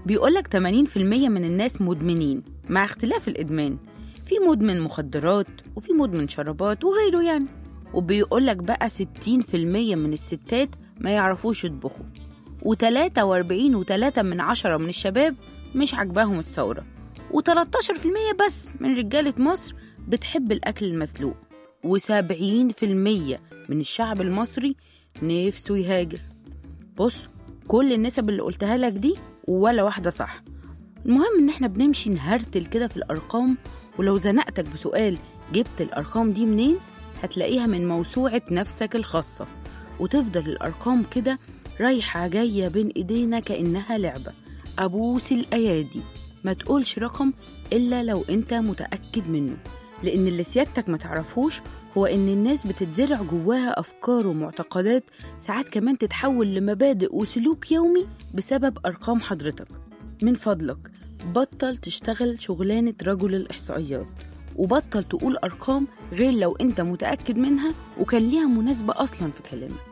بيقولك 80% من الناس مدمنين، مع اختلاف الإدمان. في مدمن مخدرات وفي مدمن شرابات وغيره يعني. وبيقولك بقى 60% من الستات ما يعرفوش يطبخوا، و43.3 من الشباب مش عاجباهم الثورة، و13% بس من رجالة مصر بتحب الأكل المسلوق، و70% من الشعب المصري نفسه يهاجر. بص، كل النسب اللي قلتها لك دي ولا واحدة صح. المهم إن احنا بنمشي نهرتل كده في الأرقام، ولو زنقتك بسؤال جبت الأرقام دي منين، هتلاقيها من موسوعة نفسك الخاصة، وتفضل الأرقام كده رايحة جاية بين إيدينا كأنها لعبة. أبوس الأيادي ما تقولش رقم إلا لو أنت متأكد منه، لأن اللي سيادتك ما تعرفوش هو إن الناس بتتزرع جواها أفكار ومعتقدات، ساعات كمان تتحول لمبادئ وسلوك يومي بسبب أرقام حضرتك. من فضلك بطل تشتغل شغلانة رجل الإحصائيات، وبطل تقول أرقام غير لو أنت متأكد منها وكان ليها مناسبة أصلا في كلامك.